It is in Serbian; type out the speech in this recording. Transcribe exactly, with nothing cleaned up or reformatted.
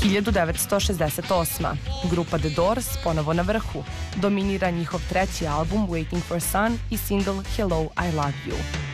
hiljadu devetsto šezdeset osma. Grupa The Doors ponovo na vrhu. Dominira njihov treći album Waiting for Sun i single Hello, I Love You.